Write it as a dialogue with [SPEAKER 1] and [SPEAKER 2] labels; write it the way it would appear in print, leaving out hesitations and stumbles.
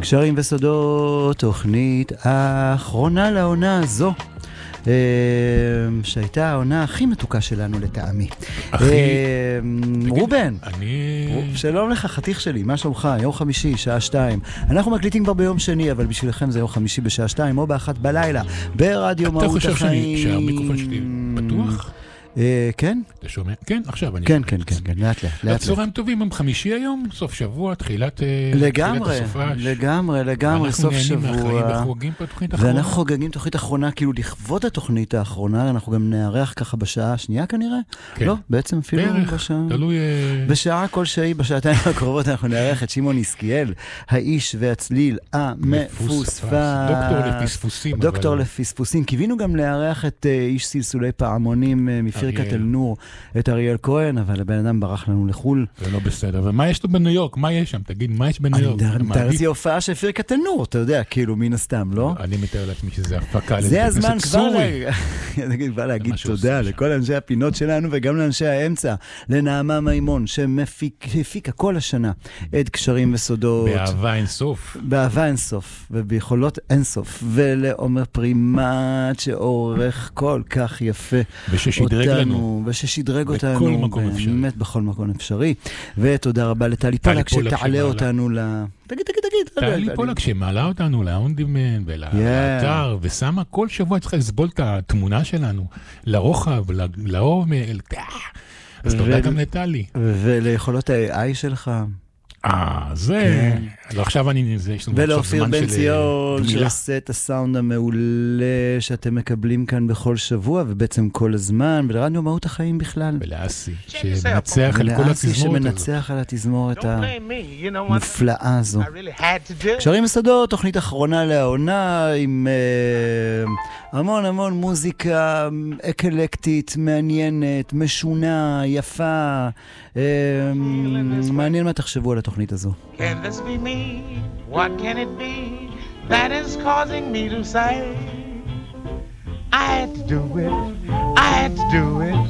[SPEAKER 1] קשרים וסודות, תוכנית האחרונה לעונה הזו, שהייתה העונה הכי מתוקה שלנו לטעמי. רובן, שלום לך, חתיך שלי, מה שלומך? יום חמישי, שעה 2. אנחנו מקליטים כבר ביום שני, אבל בשבילכם זה יום חמישי בשעה 2 או ב1 בלילה, ברדיו מהות החיים.
[SPEAKER 2] אתה חושב שהמיקרופון שלי בטוח?
[SPEAKER 1] כן?
[SPEAKER 2] אתה שומע? כן, עכשיו אני...
[SPEAKER 1] כן, לאט לאט.
[SPEAKER 2] צהריים טובים, יום חמישי היום, סוף שבוע, תחילת
[SPEAKER 1] לגמרי, סוף שבוע.
[SPEAKER 2] ואנחנו חוגגים פה תוכנית אחרונה.
[SPEAKER 1] ואנחנו חוגגים תוכנית אחרונה, כאילו לכבוד התוכנית האחרונה, אנחנו גם נערך ככה בשעה השנייה כנראה? לא, בעצם אפילו בשעה...
[SPEAKER 2] תלוי...
[SPEAKER 1] בשעה כלשהי, בשעתיים הקרובות, אנחנו נערך את שמעון יסקיאל, האיש והצליל המפוספס. דוקטור לפספוסים. קיווינו גם נערך את איש סלסולי פעמונים מפרקת אל נור, את אריאל כהן, אבל הבן אדם ברח לנו לחול.
[SPEAKER 2] זה לא בסדר. ומה יש לו בניו יורק? מה יש שם? תגיד, מה יש בניו יורק?
[SPEAKER 1] אני מתארתי הופעה של פרקת אל נור, אתה יודע, כאילו, מן הסתם, לא?
[SPEAKER 2] אני מתאר לעצמי שזה הפקה.
[SPEAKER 1] זה הזמן כבר להגיד תודה לכל אנשי הפינות שלנו, וגם לאנשי האמצע, לנעמה מימון, שהפיקה כל השנה את קשרים וסודות. באהבה אינסוף, וביכולות אינסוף, ולעומר פרימט, שעורך כל כך יפה. וששדרג אותנו
[SPEAKER 2] בכל מקום אפשרי.
[SPEAKER 1] באמת בכל מקום אפשרי. ותודה רבה לטלי פולק שתעלה אותנו תגיד.
[SPEAKER 2] טלי פולק שמעלה אותנו לאונדימן ולאתר, ושמה כל שבוע צריכה לסבול את התמונה שלנו, לרוחב, לעומק, אז תודה גם לטלי.
[SPEAKER 1] וליכולות ה-AI שלך.
[SPEAKER 2] זה... עכשיו אני...
[SPEAKER 1] ולאופיר בן ציון, שעושה את הסאונד המעולה שאתם מקבלים כאן בכל שבוע, ובעצם כל הזמן, ולרדיו מהות החיים בכלל.
[SPEAKER 2] ולאסי, שמנצח על כל התזמורת.
[SPEAKER 1] שמנצח על התזמורת המופלאה הזו. קשרים וסודות, תוכנית אחרונה לעונה, עם המון מוזיקה אקלקטית, מעניינת, משונה, יפה. מעניין מה תחשבו על התוכנית הזו.
[SPEAKER 3] Can this be me? What can it be that is causing me to say I had to do it, I had to do it